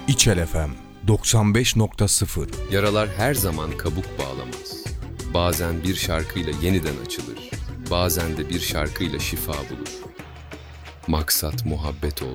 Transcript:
İçel FM 95.0. Yaralar her zaman kabuk bağlamaz. Bazen bir şarkıyla yeniden açılır. Bazen de bir şarkıyla şifa bulur. Maksat muhabbet olsun.